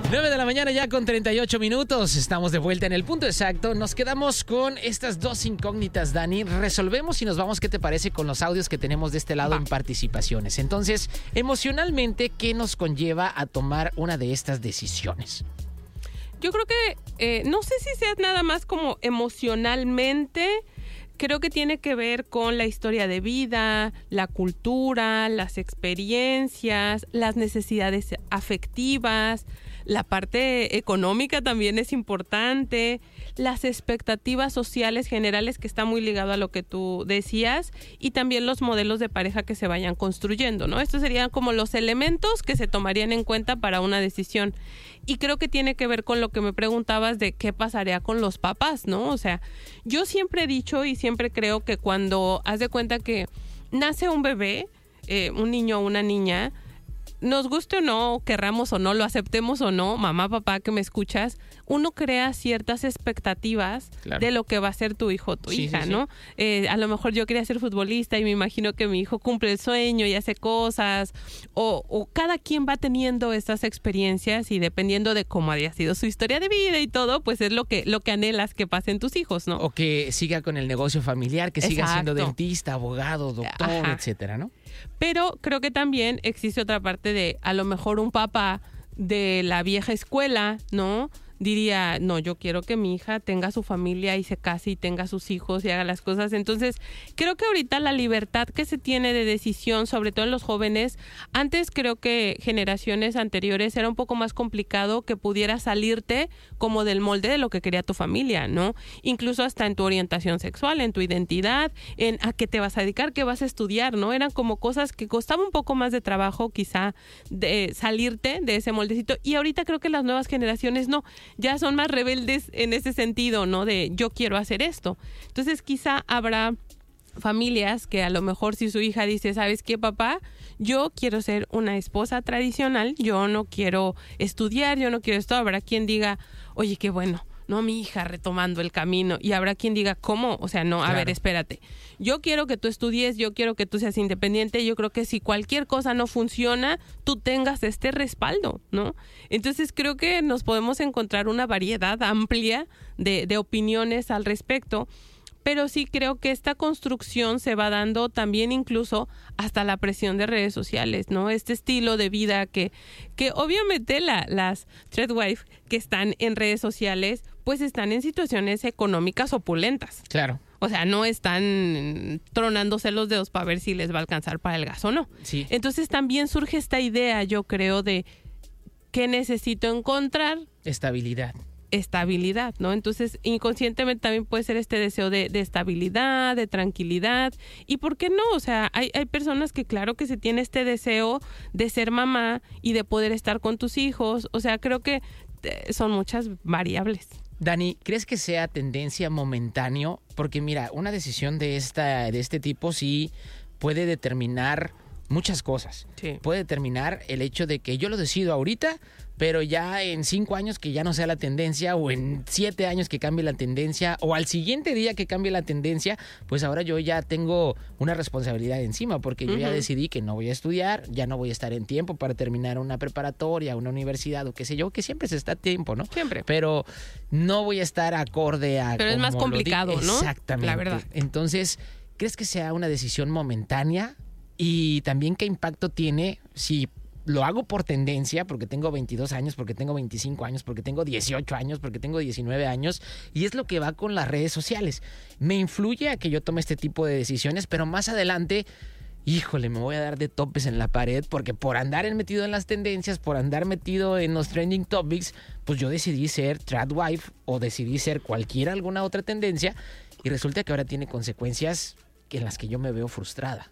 9 de la mañana ya con 38 minutos. Estamos de vuelta en el punto exacto. Nos quedamos con estas dos incógnitas, Dani. Resolvemos y nos vamos, ¿qué te parece? Con los audios que tenemos de este lado en participaciones. Entonces, emocionalmente, ¿qué nos conlleva a tomar una de estas decisiones? Yo creo que, no sé si sea nada más como emocionalmente. Creo que tiene que ver con la historia de vida, la cultura, las experiencias, las necesidades afectivas. La parte económica también es importante, las expectativas sociales generales, que está muy ligado a lo que tú decías, y también los modelos de pareja que se vayan construyendo, ¿no? Estos serían como los elementos que se tomarían en cuenta para una decisión. Y creo que tiene que ver con lo que me preguntabas de qué pasaría con los papás, ¿no? O sea, yo siempre he dicho y siempre creo que cuando haz de cuenta que nace un bebé, un niño o una niña, nos guste o no, querramos o no, lo aceptemos o no, mamá, papá, que me escuchas, uno crea ciertas expectativas de lo que va a ser tu hijo o tu hija, ¿no? A lo mejor yo quería ser futbolista y me imagino que mi hijo cumple el sueño y hace cosas, o cada quien va teniendo estas experiencias y dependiendo de cómo haya sido su historia de vida y todo, pues es lo que anhelas que pasen tus hijos, ¿no? O que siga con el negocio familiar, que siga siendo dentista, abogado, doctor, etcétera, ¿no? Pero creo que también existe otra parte de, a lo mejor un papá de la vieja escuela, ¿no? Diría, no, yo quiero que mi hija tenga su familia y se case y tenga sus hijos y haga las cosas. Entonces, creo que ahorita la libertad que se tiene de decisión, sobre todo en los jóvenes, antes creo que generaciones anteriores era un poco más complicado que pudieras salirte como del molde de lo que quería tu familia, ¿no? Incluso hasta en tu orientación sexual, en tu identidad, en a qué te vas a dedicar, qué vas a estudiar, ¿no? Eran como cosas que costaba un poco más de trabajo quizá de salirte de ese moldecito. Y ahorita creo que las nuevas generaciones no, ya son más rebeldes en ese sentido, ¿no? De yo quiero hacer esto. Entonces quizá habrá familias que a lo mejor si su hija dice, ¿sabes qué, papá? Yo quiero ser una esposa tradicional, yo no quiero estudiar, yo no quiero esto. Habrá quien diga, oye, qué bueno, no, mi hija retomando el camino. Y habrá quien diga, ¿cómo? O sea, no, a ver, espérate. Yo quiero que tú estudies, yo quiero que tú seas independiente. Yo creo que si cualquier cosa no funciona, tú tengas este respaldo, ¿no? Entonces creo que nos podemos encontrar una variedad amplia de opiniones al respecto. Pero sí creo que esta construcción se va dando también incluso hasta la presión de redes sociales, ¿no? Este estilo de vida que obviamente las threadwife que están en redes sociales, pues están en situaciones económicas opulentas. Claro. O sea, no están tronándose los dedos para ver si les va a alcanzar para el gas o no. Sí. Entonces también surge esta idea, yo creo, de ¿qué necesito encontrar? Estabilidad, ¿no? Entonces, inconscientemente también puede ser este deseo de estabilidad, de tranquilidad. ¿Y por qué no? O sea, hay personas que claro que se tiene este deseo de ser mamá y de poder estar con tus hijos. O sea, creo que son muchas variables. Dani, ¿crees que sea tendencia momentáneo? Porque mira, una decisión de este tipo sí puede determinar muchas cosas. Sí. Puede determinar el hecho de que yo lo decido ahorita, pero ya en 5 años que ya no sea la tendencia, o en 7 años que cambie la tendencia, o al siguiente día que cambie la tendencia, pues ahora yo ya tengo una responsabilidad encima, porque yo ya decidí que no voy a estudiar, ya no voy a estar en tiempo para terminar una preparatoria, una universidad, o qué sé yo, que siempre se está a tiempo, ¿no? Siempre. Pero no voy a estar acorde a... Pero es más complicado, ¿no? Exactamente. La verdad. Entonces, ¿crees que sea una decisión momentánea? Y también, ¿qué impacto tiene si lo hago por tendencia, porque tengo 22 años, porque tengo 25 años, porque tengo 18 años, porque tengo 19 años, y es lo que va con las redes sociales? Me influye a que yo tome este tipo de decisiones, pero más adelante, híjole, me voy a dar de topes en la pared, porque por andar metido en las tendencias, por andar metido en los trending topics, pues yo decidí ser tradwife o decidí ser alguna otra tendencia, y resulta que ahora tiene consecuencias en las que yo me veo frustrada.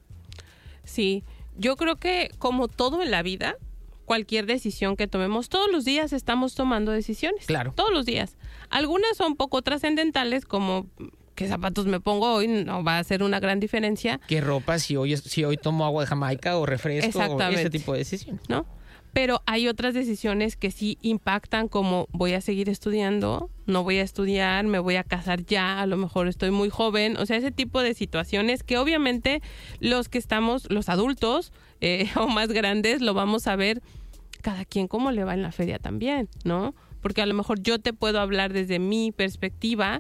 Sí, yo creo que como todo en la vida, cualquier decisión que tomemos, todos los días estamos tomando decisiones. Claro. Todos los días. Algunas son poco trascendentales, como qué zapatos me pongo hoy, no va a hacer una gran diferencia. ¿Qué ropa? Si hoy tomo agua de Jamaica o refresco, o ese tipo de decisiones, ¿no? Pero hay otras decisiones que sí impactan, como voy a seguir estudiando, no voy a estudiar, me voy a casar ya, a lo mejor estoy muy joven. O sea, ese tipo de situaciones que obviamente los que estamos, los adultos o más grandes, lo vamos a ver cada quien cómo le va en la feria también, ¿no? Porque a lo mejor yo te puedo hablar desde mi perspectiva,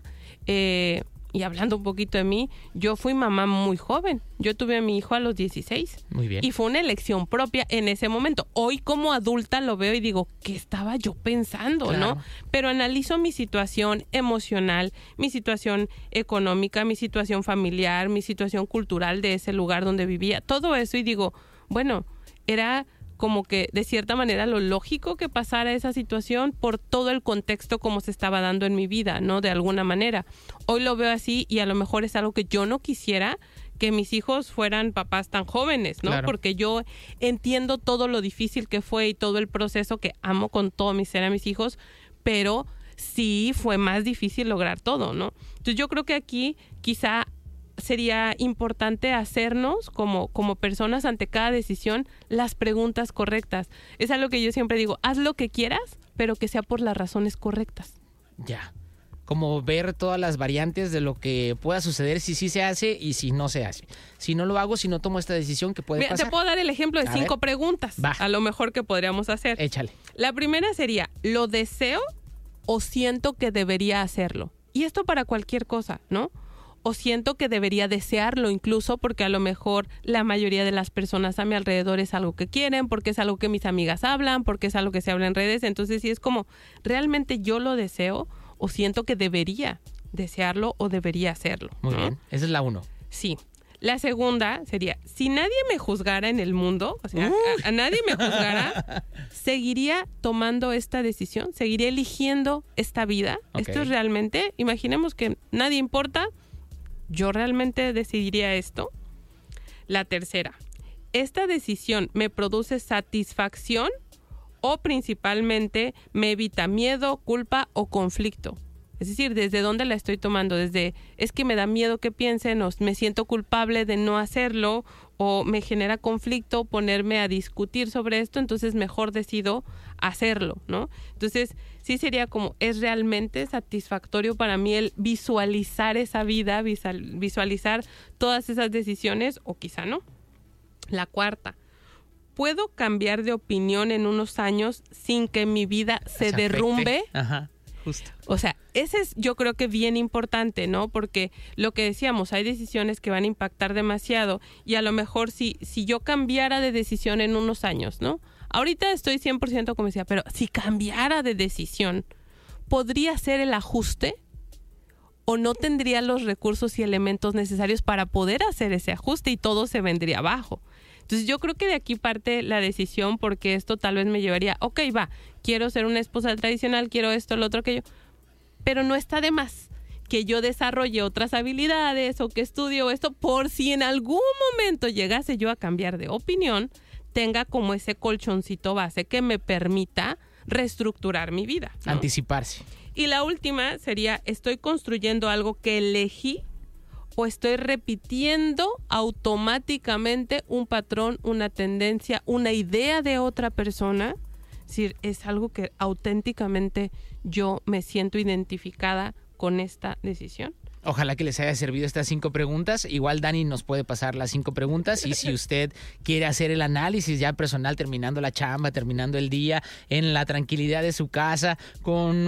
y hablando un poquito de mí, yo fui mamá muy joven. Yo tuve a mi hijo a los 16. Muy bien. Y fue una elección propia en ese momento. Hoy como adulta lo veo y digo, ¿qué estaba yo pensando, claro, no? Pero analizo mi situación emocional, mi situación económica, mi situación familiar, mi situación cultural de ese lugar donde vivía. Todo eso y digo, bueno, era como que de cierta manera lo lógico que pasara esa situación por todo el contexto como se estaba dando en mi vida, ¿no? De alguna manera. Hoy lo veo así y a lo mejor es algo que yo no quisiera que mis hijos fueran papás tan jóvenes, ¿no? Claro. Porque yo entiendo todo lo difícil que fue y todo el proceso que amo con todo mi ser a mis hijos, pero sí fue más difícil lograr todo, ¿no? Entonces yo creo que aquí quizá sería importante hacernos como personas ante cada decisión las preguntas correctas. Es algo que yo siempre digo, haz lo que quieras, pero que sea por las razones correctas. Ya. Como ver todas las variantes de lo que pueda suceder si sí se hace y si no se hace. Si no lo hago, si no tomo esta decisión, ¿qué puede Mira, pasar? te puedo dar el ejemplo de 5 preguntas, Va. a lo mejor que podríamos hacer. Échale. La primera sería, ¿lo deseo o siento que debería hacerlo? Y esto para cualquier cosa, ¿no? O siento que debería desearlo incluso porque a lo mejor la mayoría de las personas a mi alrededor es algo que quieren, porque es algo que mis amigas hablan, porque es algo que se habla en redes. Entonces sí es como, ¿realmente yo lo deseo o siento que debería desearlo o debería hacerlo? Muy ¿no? bien. Esa es la 1. Sí. La segunda sería, si nadie me juzgara en el mundo, o sea, a nadie me juzgara, ¿seguiría tomando esta decisión? ¿Seguiría eligiendo esta vida? Ok. Esto es realmente, imaginemos que nadie importa, ¿yo realmente decidiría esto? La tercera, ¿esta decisión me produce satisfacción o principalmente me evita miedo, culpa o conflicto? Es decir, ¿desde dónde la estoy tomando? Desde, es que me da miedo que piensen, o me siento culpable de no hacerlo, o me genera conflicto ponerme a discutir sobre esto, entonces mejor decido hacerlo, ¿no? Entonces, sí sería como, ¿es realmente satisfactorio para mí el visualizar esa vida, visualizar todas esas decisiones, o quizá no? La cuarta, ¿puedo cambiar de opinión en unos años sin que mi vida se derrumbe? Afecte. Ajá. Justo. O sea, ese es yo creo que bien importante, ¿no? Porque lo que decíamos, hay decisiones que van a impactar demasiado y a lo mejor si yo cambiara de decisión en unos años, ¿no? Ahorita estoy 100% como decía, pero si cambiara de decisión, ¿podría hacer el ajuste? ¿O no tendría los recursos y elementos necesarios para poder hacer ese ajuste y todo se vendría abajo? Entonces yo creo que de aquí parte la decisión, porque esto tal vez me llevaría, ok, va, quiero ser una esposa tradicional, quiero esto, lo otro, aquello, pero no está de más que yo desarrolle otras habilidades o que estudie esto por si en algún momento llegase yo a cambiar de opinión, tenga como ese colchoncito base que me permita reestructurar mi vida, ¿no? Anticiparse. Y la última sería, ¿estoy construyendo algo que elegí o estoy repitiendo automáticamente un patrón, una tendencia, una idea de otra persona? Es decir, es algo que auténticamente yo me siento identificada con esta decisión. Ojalá que les haya servido estas 5 preguntas. Igual Dani nos puede pasar las 5 preguntas y si usted quiere hacer el análisis ya personal, terminando la chamba, terminando el día, en la tranquilidad de su casa, con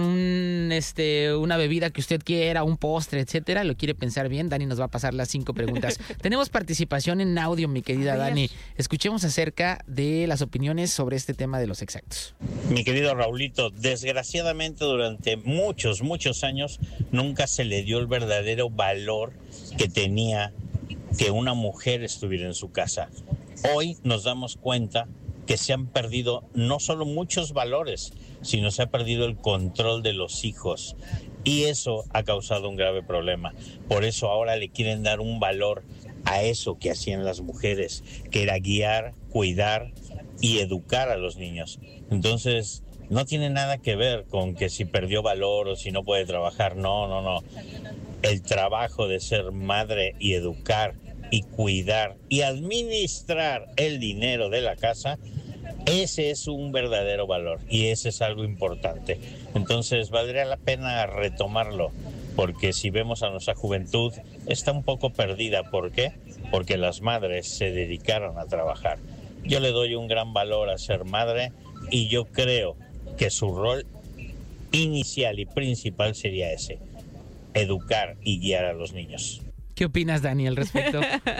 una bebida que usted quiera, un postre, etcétera, lo quiere pensar bien, Dani nos va a pasar las 5 preguntas. Tenemos participación en audio, mi querida Dani. Escuchemos acerca de las opiniones sobre este tema de los exactos. Mi querido Raulito, desgraciadamente durante muchos años nunca se le dio el verdadero valor que tenía que una mujer estuviera en su casa. Hoy nos damos cuenta que se han perdido no solo muchos valores, sino se ha perdido el control de los hijos. Y eso ha causado un grave problema. Por eso ahora le quieren dar un valor a eso que hacían las mujeres, que era guiar, cuidar y educar a los niños. Entonces, no tiene nada que ver con que si perdió valor o si no puede trabajar. No. El trabajo de ser madre y educar y cuidar y administrar el dinero de la casa, ese es un verdadero valor y ese es algo importante. Entonces valdría la pena retomarlo, porque si vemos a nuestra juventud está un poco perdida. ¿Por qué? Porque las madres se dedicaron a trabajar. Yo le doy un gran valor a ser madre y yo creo que su rol inicial y principal sería ese, educar y guiar a los niños. ¿Qué opinas, Dani, al respecto?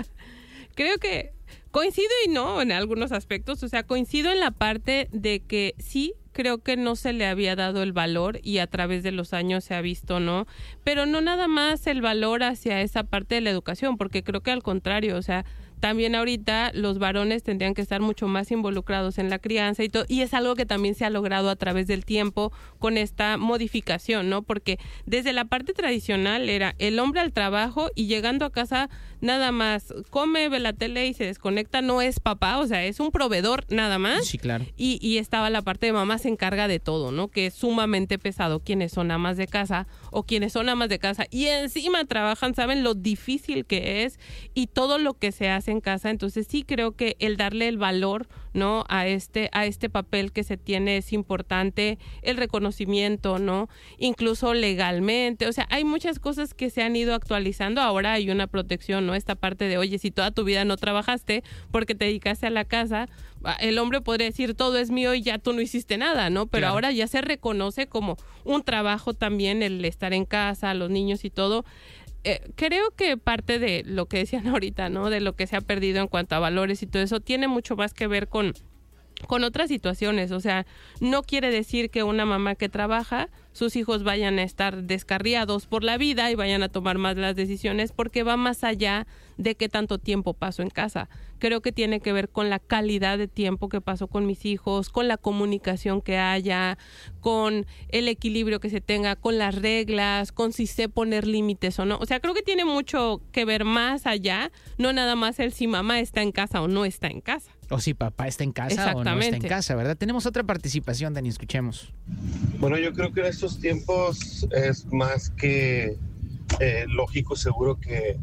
Creo que coincido y no en algunos aspectos, o sea, coincido en la parte de que sí, creo que no se le había dado el valor y a través de los años se ha visto, ¿no? Pero no nada más el valor hacia esa parte de la educación, porque creo que al contrario, o sea, también ahorita los varones tendrían que estar mucho más involucrados en la crianza y todo, y es algo que también se ha logrado a través del tiempo con esta modificación, ¿no? Porque desde la parte tradicional era el hombre al trabajo y llegando a casa nada más come, ve la tele y se desconecta, no es papá, o sea, es un proveedor nada más. Sí, claro. Y estaba la parte de mamá se encarga de todo, ¿no? Que es sumamente pesado quienes son amas de casa o quienes son amas de casa y encima trabajan, saben lo difícil que es y todo lo que se hace en casa. Entonces sí creo que el darle el valor, ¿no? a este papel que se tiene es importante, el reconocimiento, ¿no? Incluso legalmente, o sea, hay muchas cosas que se han ido actualizando. Ahora hay una protección, ¿no? Esta parte de, oye, si toda tu vida no trabajaste porque te dedicaste a la casa, el hombre podría decir todo es mío y ya tú no hiciste nada, ¿no? Pero claro, ahora ya se reconoce como un trabajo también el estar en casa, los niños y todo. Creo que parte de lo que decían ahorita, ¿no? De lo que se ha perdido en cuanto a valores y todo eso, tiene mucho más que ver con otras situaciones. O sea, no quiere decir que una mamá que trabaja, sus hijos vayan a estar descarriados por la vida y vayan a tomar más las decisiones, porque va más allá de qué tanto tiempo paso en casa. Creo que tiene que ver con la calidad de tiempo que paso con mis hijos, con la comunicación que haya, con el equilibrio que se tenga, con las reglas, con si sé poner límites o no. O sea, creo que tiene mucho que ver más allá, no nada más el si mamá está en casa o no está en casa. O si papá está en casa o no está en casa, ¿verdad? Tenemos otra participación, Dani, escuchemos. Bueno, yo creo que en estos tiempos es más que lógico, seguro que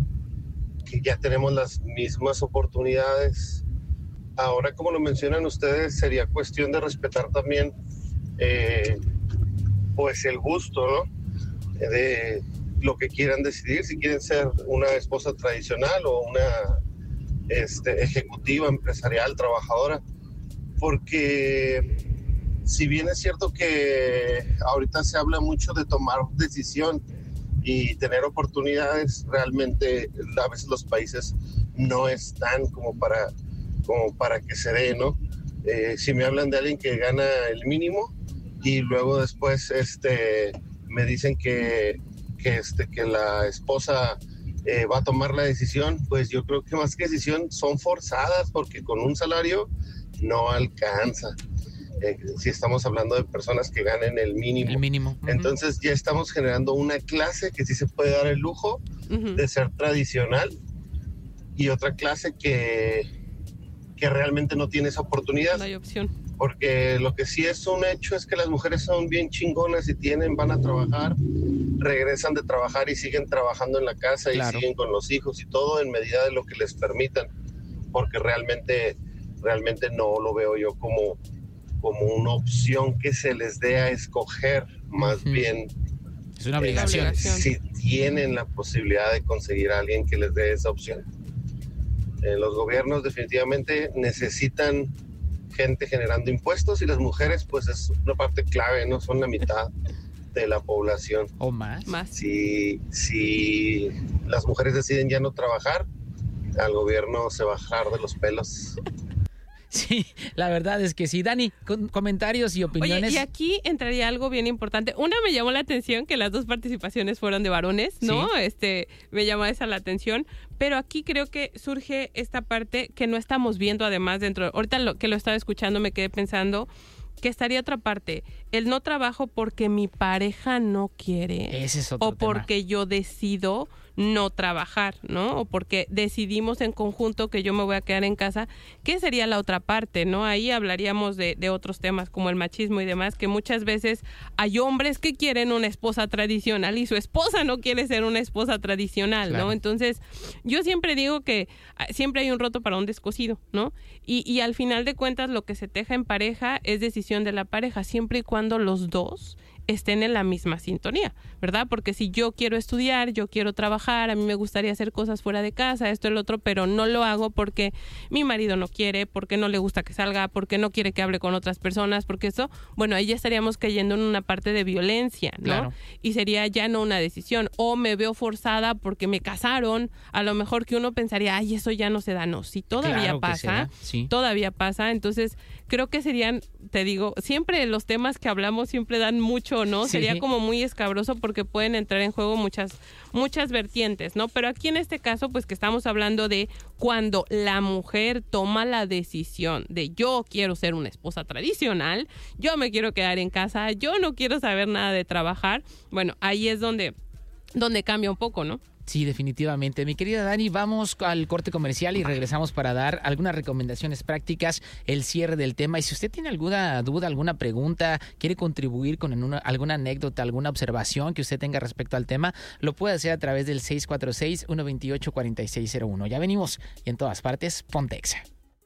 ya tenemos las mismas oportunidades. Ahora, como lo mencionan ustedes, sería cuestión de respetar también pues el gusto, ¿no? De lo que quieran decidir, si quieren ser una esposa tradicional o una ejecutiva, empresarial, trabajadora, porque si bien es cierto que ahorita se habla mucho de tomar decisión y tener oportunidades, realmente a veces los países no están como para que se dé, ¿no? Si me hablan de alguien que gana el mínimo y luego después me dicen que la esposa va a tomar la decisión, pues yo creo que más que decisión son forzadas, porque con un salario no alcanza. Si estamos hablando de personas que ganen el mínimo. El mínimo. Uh-huh. Entonces ya estamos generando una clase que sí se puede dar el lujo de ser tradicional y otra clase que realmente no tiene esa oportunidad. No hay opción. Porque lo que sí es un hecho es que las mujeres son bien chingonas y van a trabajar, regresan de trabajar y siguen trabajando en la casa, claro, y siguen con los hijos y todo en medida de lo que les permitan, porque realmente no lo veo yo como una opción que se les dé a escoger, más bien es una obligación. Si tienen la posibilidad de conseguir a alguien que les dé esa opción. Los gobiernos definitivamente necesitan gente generando impuestos y las mujeres pues es una parte clave, ¿no? Son la mitad de la población. ¿O más? Si las mujeres deciden ya no trabajar, al gobierno se va a bajar de los pelos. Sí, la verdad es que sí. Dani, comentarios y opiniones. Oye, y aquí entraría algo bien importante. Una, me llamó la atención que las dos participaciones fueron de varones, ¿no? Sí. Me llama esa la atención. Pero aquí creo que surge esta parte que no estamos viendo además dentro. Ahorita que lo estaba escuchando me quedé pensando que estaría otra parte. El no trabajo porque mi pareja no quiere. Ese es otro o porque tema. yo decido no trabajar, ¿no? O porque decidimos en conjunto que yo me voy a quedar en casa. ¿Qué sería la otra parte, no? Ahí hablaríamos de otros temas como el machismo y demás, que muchas veces hay hombres que quieren una esposa tradicional y su esposa no quiere ser una esposa tradicional, claro, ¿no? Entonces, yo siempre digo que siempre hay un roto para un descosido, ¿no? Y al final de cuentas lo que se teja en pareja es decisión de la pareja, siempre y cuando los dos estén en la misma sintonía, ¿verdad? Porque si yo quiero estudiar, yo quiero trabajar, a mí me gustaría hacer cosas fuera de casa, esto, el otro, pero no lo hago porque mi marido no quiere, porque no le gusta que salga, porque no quiere que hable con otras personas, porque eso, bueno, ahí ya estaríamos cayendo en una parte de violencia, ¿no? Claro. Y sería ya no una decisión. O me veo forzada porque me casaron, a lo mejor que uno pensaría, ay, eso ya no se da. No, sí, todavía pasa, sí. Todavía pasa. Entonces, creo que serían, te digo, siempre los temas que hablamos siempre dan mucho, ¿no? Sí. Sería como muy escabroso porque pueden entrar en juego muchas vertientes, ¿no? Pero aquí en este caso, pues que estamos hablando de cuando la mujer toma la decisión de yo quiero ser una esposa tradicional, yo me quiero quedar en casa, yo no quiero saber nada de trabajar, bueno, ahí es donde cambia un poco, ¿no? Sí, definitivamente. Mi querida Dani, vamos al corte comercial y regresamos para dar algunas recomendaciones prácticas, el cierre del tema. Y si usted tiene alguna duda, alguna pregunta, quiere contribuir con alguna anécdota, alguna observación que usted tenga respecto al tema, lo puede hacer a través del 646-128-4601. Ya venimos y en todas partes, ponte Exa.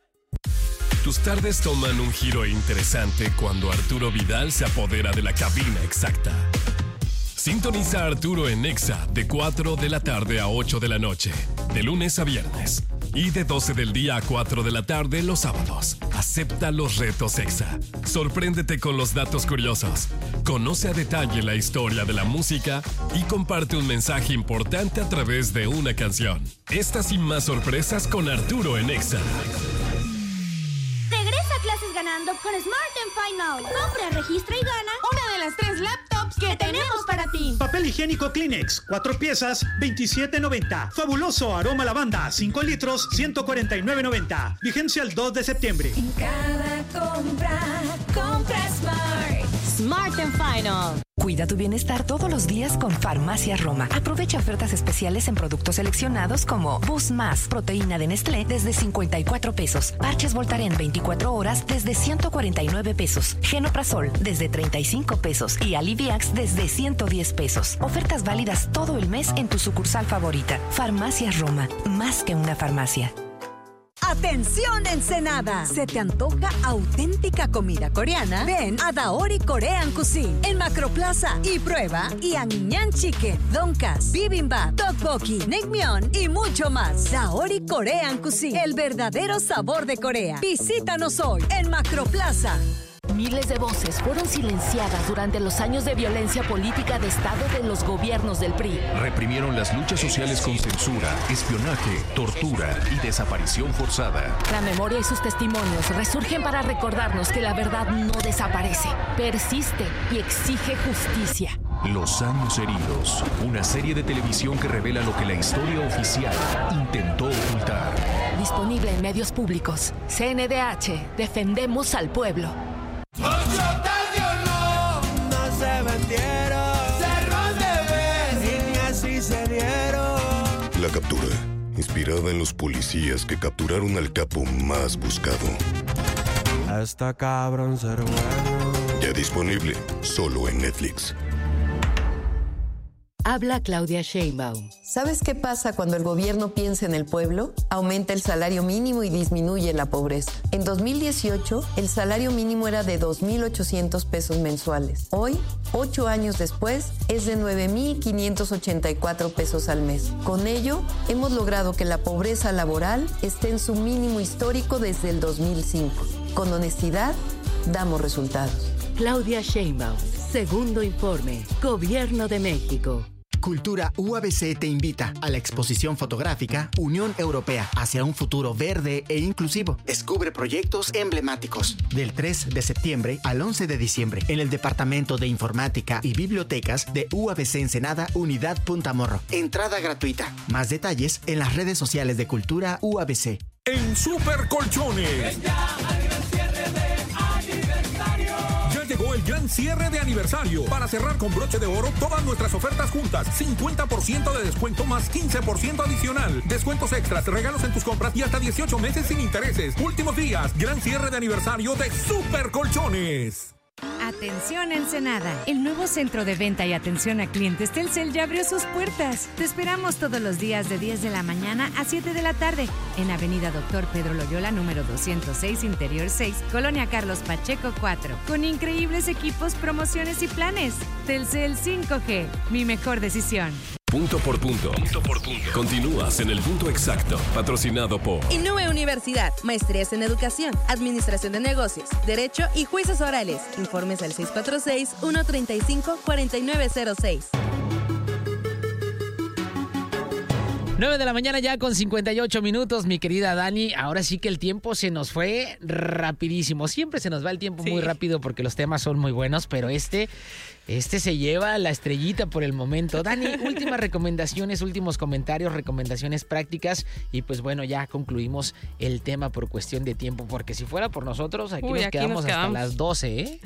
Tus tardes toman un giro interesante cuando Arturo Vidal se apodera de la cabina exacta. Sintoniza a Arturo en Exa de 4 de la tarde a 8 de la noche, de lunes a viernes. Y de 12 del día a 4 de la tarde los sábados. Acepta los retos Exa. Sorpréndete con los datos curiosos. Conoce a detalle la historia de la música y comparte un mensaje importante a través de una canción. Estas y más sorpresas con Arturo en Exa. Regresa a clases ganando con Smart Final. Compra, registra y gana una de las 3 laptops que tenemos para ti. Papel higiénico Kleenex, 4 piezas, $27.90. Fabuloso aroma lavanda, 5 litros, $149.90. Vigencia el 2 de septiembre. En cada compra Smart. Smart Final. Cuida tu bienestar todos los días con Farmacias Roma. Aprovecha ofertas especiales en productos seleccionados como Boost Más, proteína de Nestlé desde $54, Parches Voltaren 24 horas desde $149, Genoprazol desde $35 y Aliviax desde $110. Ofertas válidas todo el mes en tu sucursal favorita. Farmacias Roma, más que una farmacia. ¡Atención, Ensenada! ¿Se te antoja auténtica comida coreana? Ven a Daori Korean Cuisine en Macroplaza y prueba Yangñan Chicken, Donkas, Bibimbap, Tteokbokki, Naengmyeon y mucho más. Daori Korean Cuisine, el verdadero sabor de Corea. Visítanos hoy en Macroplaza. Miles de voces fueron silenciadas durante los años de violencia política de Estado de los gobiernos del PRI. Reprimieron las luchas sociales con censura, espionaje, tortura y desaparición forzada. La memoria y sus testimonios resurgen para recordarnos que la verdad no desaparece, persiste y exige justicia. Los años heridos, una serie de televisión que revela lo que la historia oficial intentó ocultar. Disponible en medios públicos. CNDH, defendemos al pueblo. No se vendieron, cerros de vez, ni así se dieron. La captura, inspirada en los policías que capturaron al capo más buscado. Está cabrón ser bueno. Ya disponible, solo en Netflix. Habla Claudia Sheinbaum. ¿Sabes qué pasa cuando el gobierno piensa en el pueblo? Aumenta el salario mínimo y disminuye la pobreza. En 2018, el salario mínimo era de $2,800 mensuales. Hoy, 8 años después, es de $9,584 al mes. Con ello, hemos logrado que la pobreza laboral esté en su mínimo histórico desde el 2005. Con honestidad, damos resultados. Claudia Sheinbaum. Segundo informe. Gobierno de México. Cultura UABC te invita a la exposición fotográfica Unión Europea hacia un futuro verde e inclusivo. Descubre proyectos emblemáticos. Del 3 de septiembre al 11 de diciembre en el Departamento de Informática y Bibliotecas de UABC Ensenada, Unidad Punta Morro. Entrada gratuita. Más detalles en las redes sociales de Cultura UABC. En Super Colchones. Llegó el gran cierre de aniversario. Para cerrar con broche de oro todas nuestras ofertas juntas. 50% de descuento más 15% adicional. Descuentos extras, regalos en tus compras y hasta 18 meses sin intereses. Últimos días, gran cierre de aniversario de Super Colchones. Atención Ensenada, el nuevo centro de venta y atención a clientes Telcel ya abrió sus puertas. Te esperamos todos los días de 10 de la mañana a 7 de la tarde en Avenida Doctor Pedro Loyola, número 206, Interior 6, Colonia Carlos Pacheco 4, con increíbles equipos, promociones y planes. Telcel 5G, mi mejor decisión. Punto por punto. Continúas en el punto exacto, patrocinado por Innove Universidad, maestrías en educación, administración de negocios, derecho y juicios orales. Informes al 646-135-4906. 9 de la mañana ya con 58 minutos, mi querida Dani. Ahora sí que el tiempo se nos fue rapidísimo. Siempre se nos va el tiempo muy rápido porque los temas son muy buenos, pero este se lleva la estrellita por el momento. Dani, últimas recomendaciones, últimos comentarios, recomendaciones prácticas y pues bueno, ya concluimos el tema por cuestión de tiempo, porque si fuera por nosotros, aquí nos quedamos hasta las 12, ¿eh?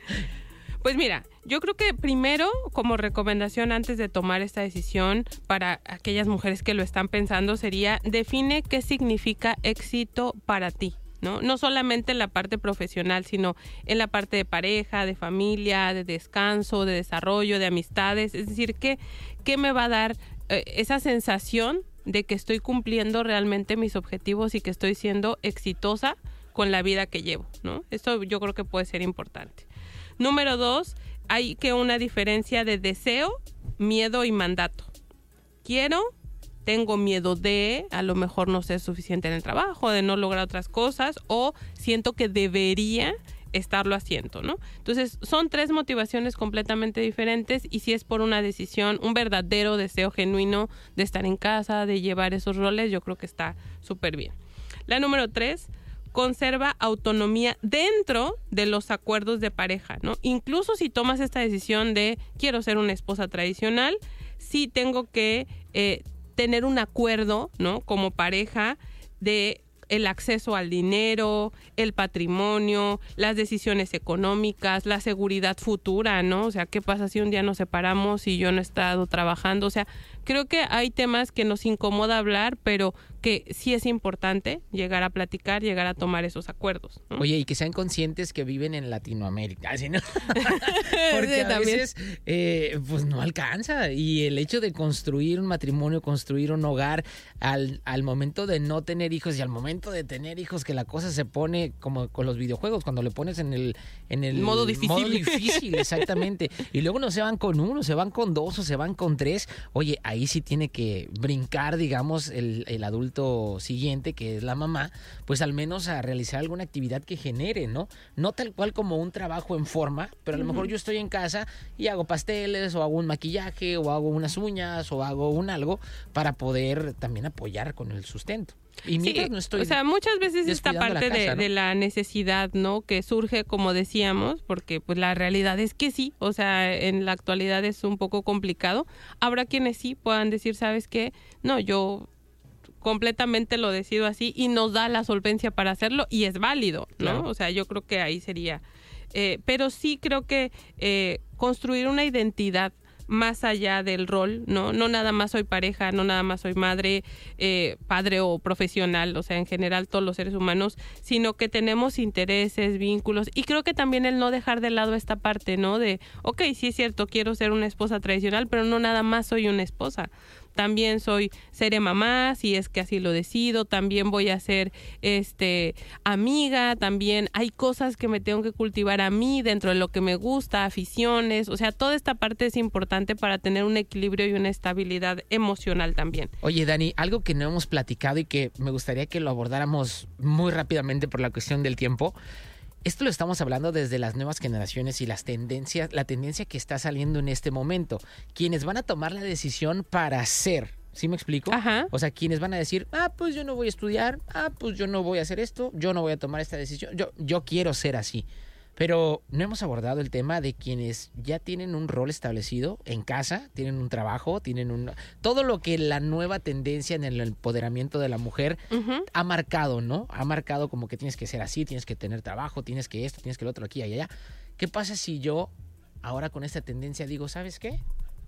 Pues mira, yo creo que primero, como recomendación antes de tomar esta decisión para aquellas mujeres que lo están pensando, sería define qué significa éxito para ti, ¿no? No solamente en la parte profesional, sino en la parte de pareja, de familia, de descanso, de desarrollo, de amistades. Es decir, ¿qué me va a dar esa sensación de que estoy cumpliendo realmente mis objetivos y que estoy siendo exitosa con la vida que llevo, ¿no? Esto yo creo que puede ser importante. Número 2, hay que una diferencia de deseo, miedo y mandato. Quiero, tengo miedo de, a lo mejor no ser suficiente en el trabajo, de no lograr otras cosas, o siento que debería estarlo haciendo, ¿no? Entonces, son 3 motivaciones completamente diferentes y si es por una decisión, un verdadero deseo genuino de estar en casa, de llevar esos roles, yo creo que está súper bien. La número 3, conserva autonomía dentro de los acuerdos de pareja, ¿no? Incluso si tomas esta decisión de quiero ser una esposa tradicional, sí tengo que tener un acuerdo, ¿no? Como pareja de el acceso al dinero, el patrimonio, las decisiones económicas, la seguridad futura, ¿no? O sea, ¿qué pasa si un día nos separamos y yo no he estado trabajando? O sea, creo que hay temas que nos incomoda hablar, pero que sí es importante llegar a platicar, llegar a tomar esos acuerdos, ¿no? Oye, y que sean conscientes que viven en Latinoamérica, ¿sí, no? Porque a veces pues no alcanza, y el hecho de construir un matrimonio, construir un hogar, al momento de no tener hijos y al momento de tener hijos, que la cosa se pone como con los videojuegos, cuando le pones en el modo difícil. Modo difícil, exactamente. Y luego no se van con 1, se van con 2 o se van con 3. Oye, ahí sí tiene que brincar, digamos, el adulto siguiente, que es la mamá, pues al menos a realizar alguna actividad que genere, ¿no? No tal cual como un trabajo en forma, pero a lo mejor yo estoy en casa y hago pasteles o hago un maquillaje o hago unas uñas o hago un algo para poder también apoyar con el sustento. Y mientras no estoy, o sea, muchas veces esta parte la casa, ¿no? de la necesidad, ¿no? Que surge, como decíamos, porque pues la realidad es que sí, o sea, en la actualidad es un poco complicado. Habrá quienes sí puedan decir, ¿sabes qué? No, yo completamente lo decido así y nos da la solvencia para hacerlo y es válido, ¿no? Claro. O sea, yo creo que ahí sería. Pero sí creo que construir una identidad más allá del rol, ¿no? No nada más soy pareja, no nada más soy madre, padre o profesional, o sea, en general todos los seres humanos, sino que tenemos intereses, vínculos, y creo que también el no dejar de lado esta parte, ¿no? De, ok, sí es cierto, quiero ser una esposa tradicional, pero no nada más soy una esposa. También seré mamá, si es que así lo decido, también voy a ser amiga, también hay cosas que me tengo que cultivar a mí dentro de lo que me gusta, aficiones, o sea, toda esta parte es importante para tener un equilibrio y una estabilidad emocional también. Oye, Dani, algo que no hemos platicado y que me gustaría que lo abordáramos muy rápidamente por la cuestión del tiempo. Esto lo estamos hablando desde las nuevas generaciones y la tendencia que está saliendo en este momento. Quienes van a tomar la decisión para ser, ¿sí me explico? Ajá. O sea, quienes van a decir, pues yo no voy a estudiar, pues yo no voy a hacer esto, yo no voy a tomar esta decisión, yo quiero ser así. Pero no hemos abordado el tema de quienes ya tienen un rol establecido en casa, tienen un trabajo, todo lo que la nueva tendencia en el empoderamiento de la mujer ha marcado, ¿no? Ha marcado como que tienes que ser así, tienes que tener trabajo, tienes que esto, tienes que lo otro, aquí y allá. ¿Qué pasa si yo ahora con esta tendencia digo, ¿sabes qué?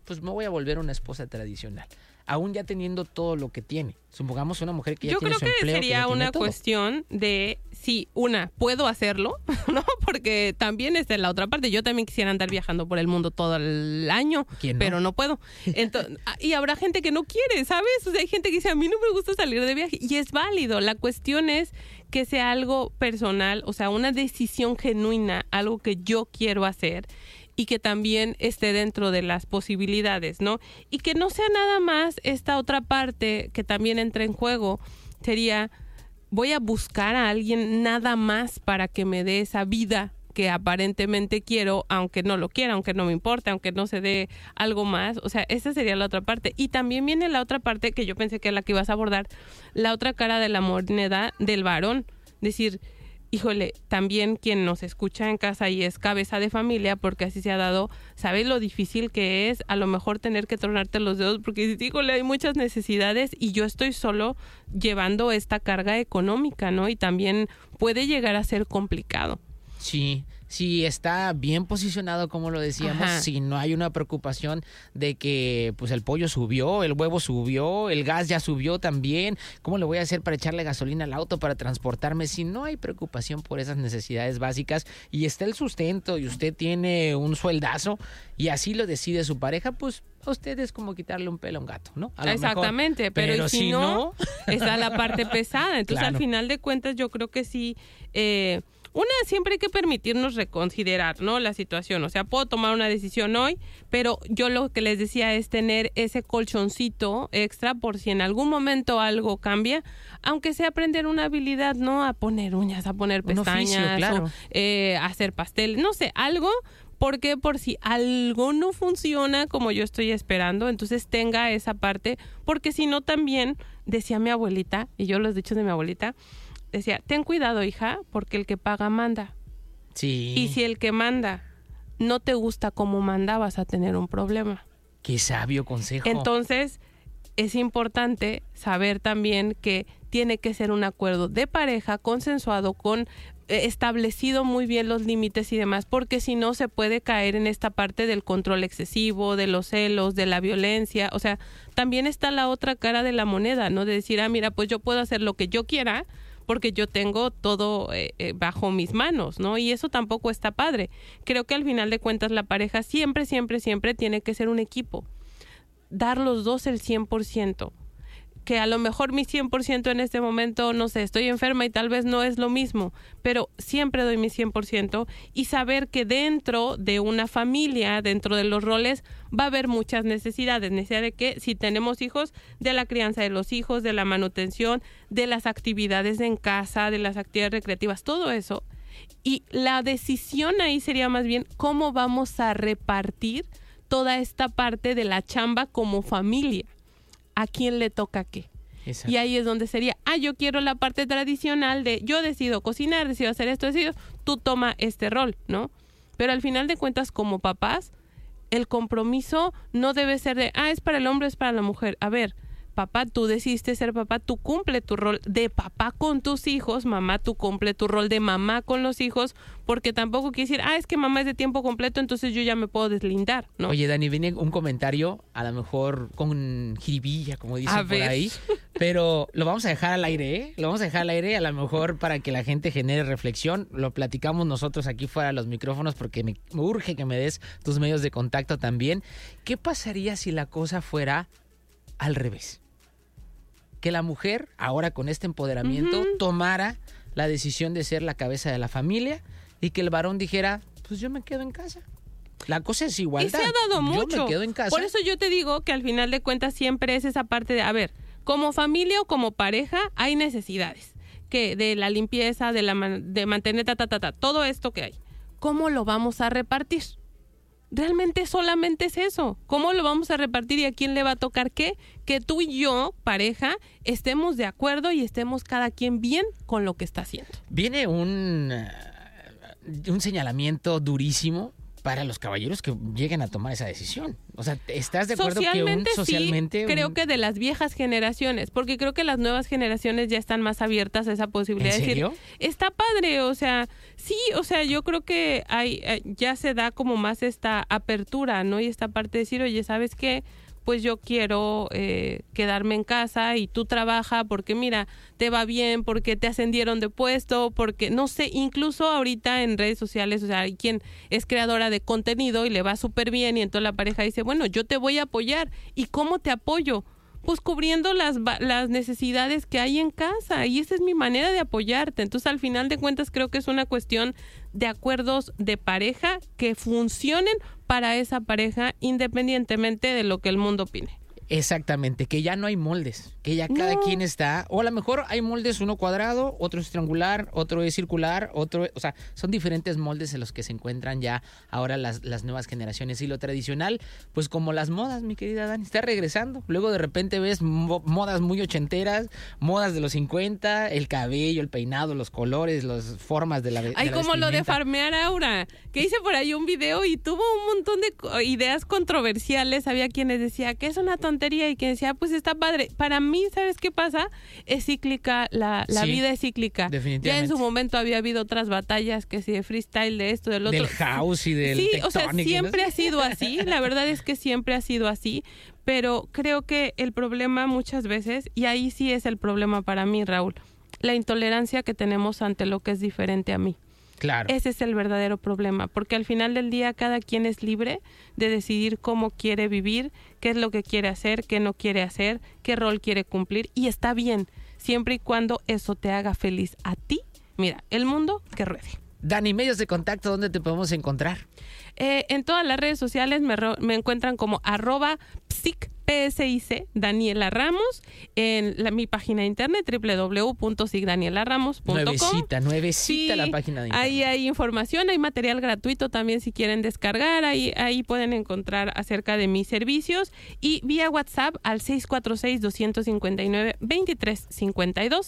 pues me voy a volver una esposa tradicional. Aún ya teniendo todo lo que tiene. Supongamos una mujer que ya tiene su empleo. Yo creo que sería una cuestión de si, puedo hacerlo, ¿no? Porque también es de la otra parte. Yo también quisiera andar viajando por el mundo todo el año, pero no puedo. Entonces, y habrá gente que no quiere, ¿sabes? O sea, hay gente que dice, a mí no me gusta salir de viaje. Y es válido. La cuestión es que sea algo personal, o sea, una decisión genuina, algo que yo quiero hacer y que también esté dentro de las posibilidades, ¿no? Y que no sea nada más esta otra parte que también entra en juego, sería, voy a buscar a alguien nada más para que me dé esa vida que aparentemente quiero, aunque no lo quiera, aunque no me importe, aunque no se dé algo más. O sea, esa sería la otra parte. Y también viene la otra parte que yo pensé que es la que ibas a abordar, la otra cara de la moneda del varón. Decir, híjole, también quien nos escucha en casa y es cabeza de familia, porque así se ha dado, ¿sabes lo difícil que es a lo mejor tener que tronarte los dedos? Porque dices, híjole, hay muchas necesidades y yo estoy solo llevando esta carga económica, ¿no? Y también puede llegar a ser complicado. Sí, sí, está bien posicionado, como lo decíamos, si no hay una preocupación de que pues el pollo subió, el huevo subió, el gas ya subió también, ¿cómo le voy a hacer para echarle gasolina al auto, para transportarme? Si no hay preocupación por esas necesidades básicas y está el sustento y usted tiene un sueldazo y así lo decide su pareja, pues a usted es como quitarle un pelo a un gato, ¿no? Exactamente, mejor, pero si no, está la parte pesada. Entonces, al final de cuentas, yo creo que sí... siempre hay que permitirnos reconsiderar, ¿no? La situación. O sea, puedo tomar una decisión hoy, pero yo lo que les decía es tener ese colchoncito extra por si en algún momento algo cambia, aunque sea aprender una habilidad, ¿no? A poner uñas, a poner pestañas, oficio, claro. o hacer pastel, no sé, algo, porque por si algo no funciona como yo estoy esperando, entonces tenga esa parte, porque si no también, decía mi abuelita, y yo los dichos de mi abuelita, decía, ten cuidado, hija, porque el que paga manda. Sí. Y si el que manda no te gusta cómo manda, vas a tener un problema. Qué sabio consejo. Entonces, es importante saber también que tiene que ser un acuerdo de pareja, consensuado, establecido muy bien los límites y demás, porque si no se puede caer en esta parte del control excesivo, de los celos, de la violencia. O sea, también está la otra cara de la moneda, ¿no? De decir, mira, pues yo puedo hacer lo que yo quiera, porque yo tengo todo bajo mis manos, ¿no? Y eso tampoco está padre. Creo que al final de cuentas la pareja siempre, siempre, siempre tiene que ser un equipo. Dar los dos el 100%. Que a lo mejor mi 100% en este momento, no sé, estoy enferma y tal vez no es lo mismo, pero siempre doy mi 100% y saber que dentro de una familia, dentro de los roles, va a haber muchas necesidades. Necesidad de que si tenemos hijos, de la crianza de los hijos, de la manutención, de las actividades en casa, de las actividades recreativas, todo eso. Y la decisión ahí sería más bien cómo vamos a repartir toda esta parte de la chamba como familia. ¿A quién le toca qué? Exacto. Y ahí es donde sería, yo quiero la parte tradicional de yo decido cocinar, decido hacer esto, tú toma este rol, ¿no? Pero al final de cuentas, como papás, el compromiso no debe ser de, es para el hombre, es para la mujer. A ver, papá, tú decidiste ser papá, tú cumple tu rol de papá con tus hijos, mamá, tú cumple tu rol de mamá con los hijos, porque tampoco quiere decir, es que mamá es de tiempo completo, entonces yo ya me puedo deslindar, ¿no? Oye, Dani, viene un comentario, a lo mejor con jiribilla, como dicen por ahí, pero lo vamos a dejar al aire, ¿eh? Lo vamos a dejar al aire, a lo mejor para que la gente genere reflexión. Lo platicamos nosotros aquí fuera de los micrófonos, porque me urge que me des tus medios de contacto también. ¿Qué pasaría si la cosa fuera al revés? Que la mujer, ahora con este empoderamiento, tomara la decisión de ser la cabeza de la familia y que el varón dijera, pues yo me quedo en casa. La cosa es igualdad. Y se ha dado mucho. Yo me quedo en casa. Por eso yo te digo que al final de cuentas siempre es esa parte de, como familia o como pareja hay necesidades. Que de la limpieza, de mantener, todo esto que hay. ¿Cómo lo vamos a repartir? Realmente solamente es eso. ¿Cómo lo vamos a repartir y a quién le va a tocar qué? Que tú y yo, pareja, estemos de acuerdo y estemos cada quien bien con lo que está haciendo. Viene un señalamiento durísimo para los caballeros que lleguen a tomar esa decisión. O sea, ¿estás de acuerdo socialmente sí, creo que de las viejas generaciones, porque creo que las nuevas generaciones ya están más abiertas a esa posibilidad de decir, está padre, o sea, sí, o sea, yo creo que ya se da como más esta apertura, ¿no? Y esta parte de decir, oye, ¿sabes qué? Pues yo quiero quedarme en casa y tú trabaja porque mira, te va bien, porque te ascendieron de puesto, porque no sé, incluso ahorita en redes sociales, o sea, hay quien es creadora de contenido y le va súper bien y entonces la pareja dice, bueno, yo te voy a apoyar. ¿Y cómo te apoyo? Pues cubriendo las necesidades que hay en casa y esa es mi manera de apoyarte. Entonces, al final de cuentas, creo que es una cuestión de acuerdos de pareja que funcionen para esa pareja independientemente de lo que el mundo opine. Exactamente, que ya no hay moldes, que ya cada quien está, o a lo mejor hay moldes, uno cuadrado, otro es triangular, otro es circular, otro, o sea, son diferentes moldes en los que se encuentran ya ahora las nuevas generaciones. Y lo tradicional, pues como las modas, mi querida Dani, está regresando. Luego de repente ves modas muy ochenteras, modas de los 50, el cabello, el peinado, los colores, las formas de la Ay, como lo de farmear Aura, que hice por ahí un video y tuvo un montón de ideas controversiales. Había quienes decían que es una tontería y que decía, pues está padre. Para mí, ¿sabes qué pasa? Es cíclica, la vida es cíclica. Definitivamente. Ya en su momento había habido otras batallas, que si de freestyle, de esto, del otro. Del house y del tectonic. Sí, o sea, siempre ¿no? ha sido así. La verdad es que siempre ha sido así. Pero creo que el problema muchas veces, y ahí sí es el problema para mí, Raúl, la intolerancia que tenemos ante lo que es diferente a mí. Claro. Ese es el verdadero problema, porque al final del día cada quien es libre de decidir cómo quiere vivir, qué es lo que quiere hacer, qué no quiere hacer, qué rol quiere cumplir, y está bien, siempre y cuando eso te haga feliz a ti. Mira, el mundo que ruede. Dani, medios de contacto, ¿dónde te podemos encontrar? En todas las redes sociales me encuentran como @psic Daniela Ramos, en mi página de internet www.sigdanielaramos.com. Nuevecita la página de internet. Ahí hay información, hay material gratuito también si quieren descargar, ahí pueden encontrar acerca de mis servicios y vía WhatsApp al 646-259-2352,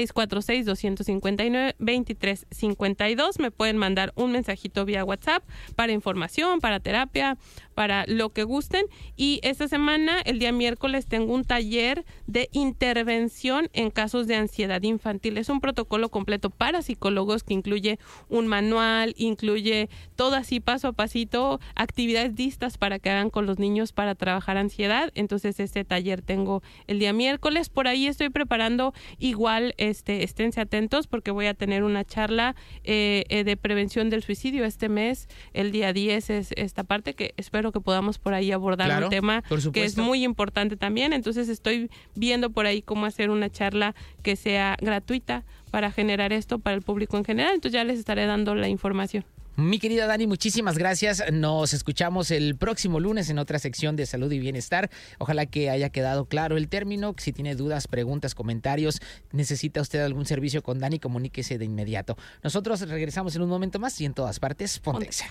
646-259-2352. Me pueden mandar un mensajito vía WhatsApp para información, para terapia, para lo que gusten. Y esta semana, el día miércoles, tengo un taller de intervención en casos de ansiedad infantil. Es un protocolo completo para psicólogos que incluye un manual, incluye todo así paso a pasito, actividades listas para que hagan con los niños para trabajar ansiedad. Entonces, este taller tengo el día miércoles. Por ahí estoy preparando igual, esténse atentos porque voy a tener una charla de prevención del suicidio este mes. El día 10 es esta parte que espero que podamos por ahí abordar un tema que es muy importante también. Entonces estoy viendo por ahí cómo hacer una charla que sea gratuita para generar esto para el público en general. Entonces ya les estaré dando la información. Mi querida Dani, muchísimas gracias. Nos escuchamos el próximo lunes en otra sección de Salud y Bienestar. Ojalá que haya quedado claro el término. Si tiene dudas, preguntas, comentarios, necesita usted algún servicio con Dani, comuníquese de inmediato. Nosotros regresamos en un momento más y en todas partes, Ponte Exa.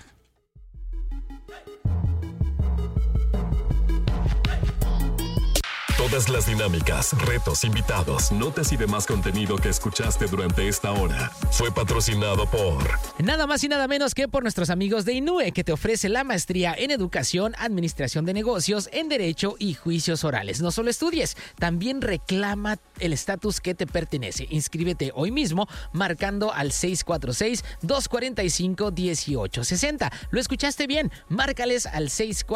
Todas las dinámicas, retos, invitados, notas y demás contenido que escuchaste durante esta hora fue patrocinado por... Nada más y nada menos que por nuestros amigos de INUE, que te ofrece la maestría en Educación, Administración de Negocios, en Derecho y Juicios Orales. No solo estudies, también reclama el estatus que te pertenece. Inscríbete hoy mismo marcando al 646-245-1860. ¿Lo escuchaste bien? Márcales al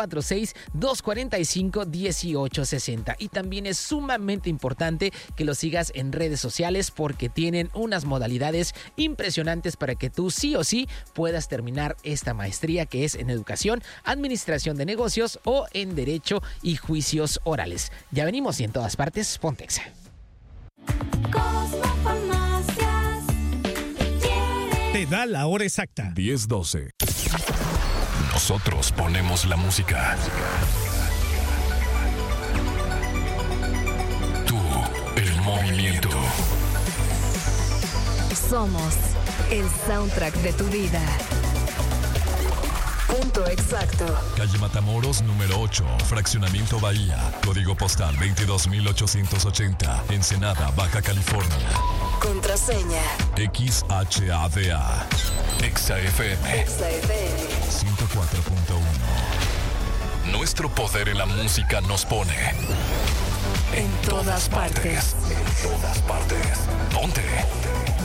646-245-1860. Y también es sumamente importante que los sigas en redes sociales porque tienen unas modalidades impresionantes para que tú sí o sí puedas terminar esta maestría que es en Educación, Administración de Negocios o en Derecho y Juicios Orales. Ya venimos y en todas partes, Ponte Exa. Te da la hora exacta. 10:12. Nosotros ponemos la música. Movimiento. Somos el soundtrack de tu vida. Punto exacto. Calle Matamoros, número 8, Fraccionamiento Bahía. Código postal 22880. Ensenada, Baja California. Contraseña XHADA. Exa FM. Exa FM. 104.1. Nuestro poder en la música nos pone en todas partes. En todas partes. Ponte.